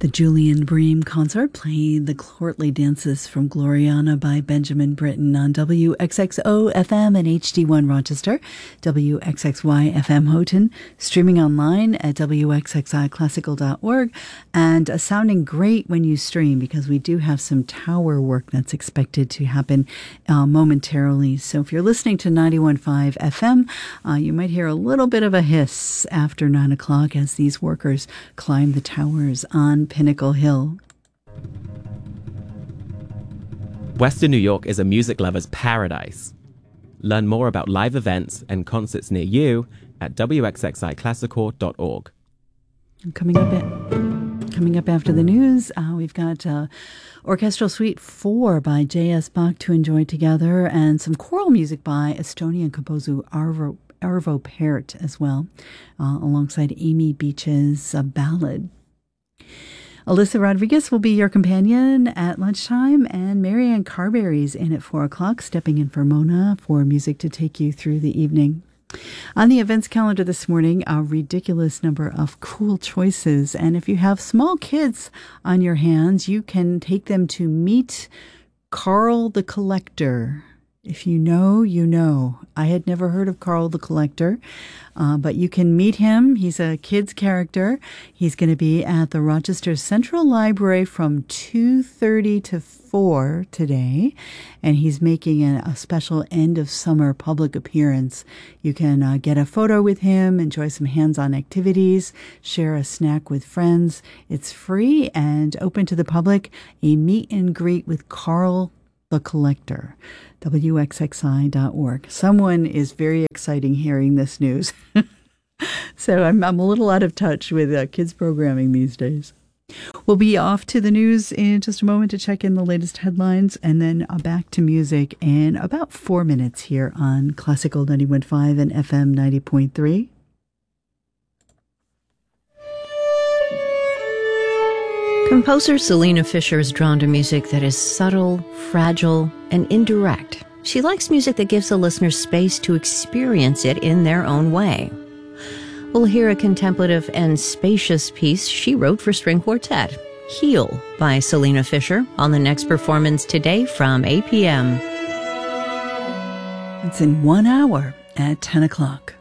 The Julian Bream concert played the courtly dances from Gloriana by Benjamin Britten on WXXO FM and HD1 Rochester, WXXY FM Houghton, streaming online at WXXIClassical.org, and sounding great when you stream because we do have some tower work that's expected to happen momentarily. So if you're listening to 91.5 FM, you might hear a little bit of a hiss after 9 o'clock as these workers climb the towers on Pinnacle Hill. Western New York is a music lover's paradise. Learn more about live events and concerts near you at wxxiclassical.org. Coming up after the news, we've got Orchestral Suite 4 by J.S. Bach to enjoy together, and some choral music by Estonian composer Arvo Pärt as well, alongside Amy Beach's ballad. Alyssa Rodriguez will be your companion at lunchtime, and Marianne Carberry's in at 4 o'clock, stepping in for Mona for music to take you through the evening. On the events calendar this morning, a ridiculous number of cool choices. And if you have small kids on your hands, you can take them to meet Carl the Collector. If you know, you know. I had never heard of Carl the Collector, but you can meet him. He's a kid's character. He's going to be at the Rochester Central Library from 2:30 to 4 today, and he's making a special end-of-summer public appearance. You can get a photo with him, enjoy some hands-on activities, share a snack with friends. It's free and open to the public. A meet and greet with Carl the Collector. WXXI.org. Someone is very exciting hearing this news. So I'm a little out of touch with kids programming these days. We'll be off to the news in just a moment to check in the latest headlines, and then back to music in about 4 minutes here on Classical 91.5 and FM 90.3. Composer Selena Fisher is drawn to music that is subtle, fragile, and indirect. She likes music that gives the listener space to experience it in their own way. We'll hear a contemplative and spacious piece she wrote for string quartet, Heal by Selena Fisher, on the next performance today from 8 p.m. It's in 1 hour at 10 o'clock.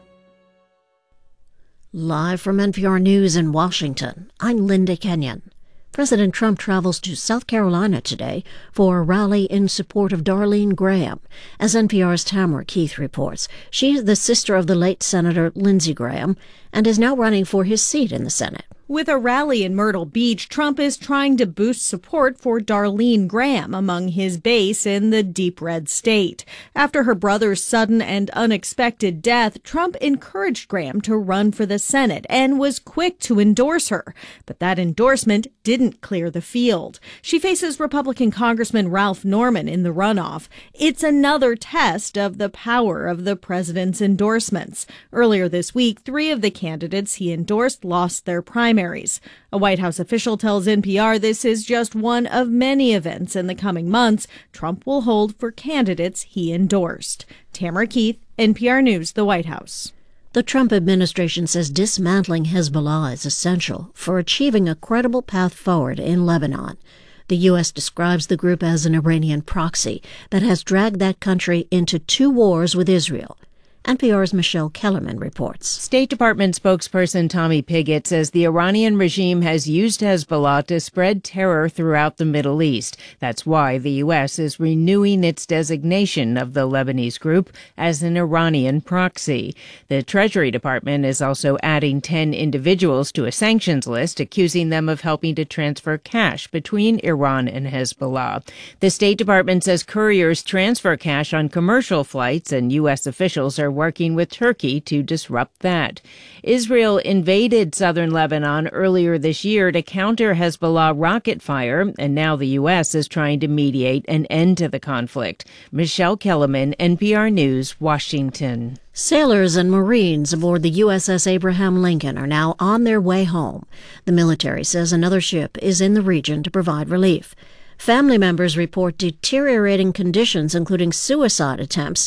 Live from NPR News in Washington, I'm Linda Kenyon. President Trump travels to South Carolina today for a rally in support of Darlene Graham. As NPR's Tamara Keith reports, she is the sister of the late Senator Lindsey Graham and is now running for his seat in the Senate. With a rally in Myrtle Beach, Trump is trying to boost support for Darlene Graham among his base in the deep red state. After her brother's sudden and unexpected death, Trump encouraged Graham to run for the Senate and was quick to endorse her. But that endorsement didn't clear the field. She faces Republican Congressman Ralph Norman in the runoff. It's another test of the power of the president's endorsements. Earlier this week, 3 of the candidates he endorsed lost their primaries. A White House official tells NPR this is just one of many events in the coming months Trump will hold for candidates he endorsed. Tamara Keith, NPR News, the White House. The Trump administration says dismantling Hezbollah is essential for achieving a credible path forward in Lebanon. The U.S. describes the group as an Iranian proxy that has dragged that country into 2 wars with Israel. NPR's Michelle Kellerman reports. State Department spokesperson Tommy Pigott says the Iranian regime has used Hezbollah to spread terror throughout the Middle East. That's why the U.S. is renewing its designation of the Lebanese group as an Iranian proxy. The Treasury Department is also adding 10 individuals to a sanctions list, accusing them of helping to transfer cash between Iran and Hezbollah. The State Department says couriers transfer cash on commercial flights, and U.S. officials are working with Turkey to disrupt that. Israel invaded southern Lebanon earlier this year to counter Hezbollah rocket fire, and now the U.S. is trying to mediate an end to the conflict. Michelle Kellerman, NPR News, Washington. Sailors and Marines aboard the USS Abraham Lincoln are now on their way home. The military says another ship is in the region to provide relief. Family members report deteriorating conditions, including suicide attempts,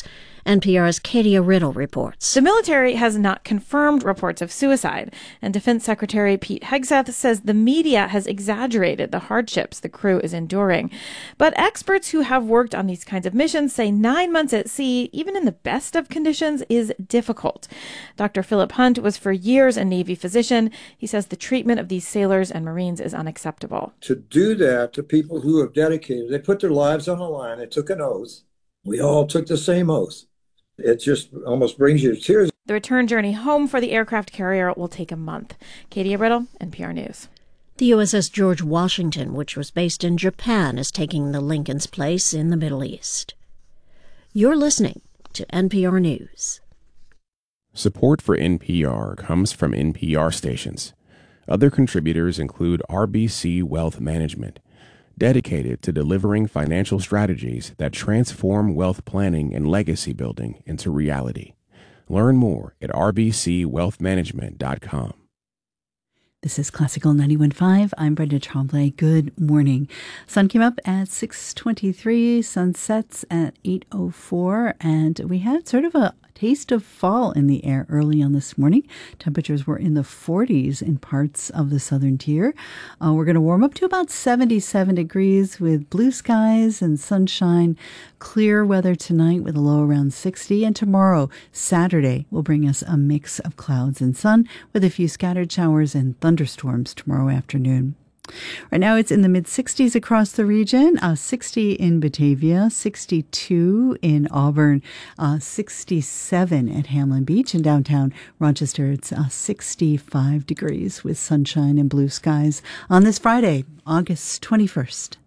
NPR's Katia Riddle reports. The military has not confirmed reports of suicide, and Defense Secretary Pete Hegseth says the media has exaggerated the hardships the crew is enduring. But experts who have worked on these kinds of missions say 9 months at sea, even in the best of conditions, is difficult. Dr. Philip Hunt was for years a Navy physician. He says the treatment of these sailors and Marines is unacceptable. To do that to people who have dedicated, they put their lives on the line, they took an oath. We all took the same oath. It just almost brings you to tears. The return journey home for the aircraft carrier will take a month. Katia Riddle, NPR News. The USS George Washington, which was based in Japan, is taking the Lincoln's place in the Middle East. You're listening to NPR News. Support for NPR comes from NPR stations. Other contributors include RBC Wealth Management, dedicated to delivering financial strategies that transform wealth planning and legacy building into reality. Learn more at rbcwealthmanagement.com. This is Classical 91.5. I'm Brenda Tremblay. Good morning. Sun came up at 6:23. Sun sets at 8:04. And we had sort of a taste of fall in the air early on this morning. Temperatures were in the 40s in parts of the southern tier. We're going to warm up to about 77 degrees with blue skies and sunshine. Clear weather tonight with a low around 60. And tomorrow, Saturday, will bring us a mix of clouds and sun with a few scattered showers and thunderstorms tomorrow afternoon. Right now it's in the mid-60s across the region, 60 in Batavia, 62 in Auburn, 67 at Hamlin Beach. In downtown Rochester, it's 65 degrees with sunshine and blue skies on this Friday, August 21st.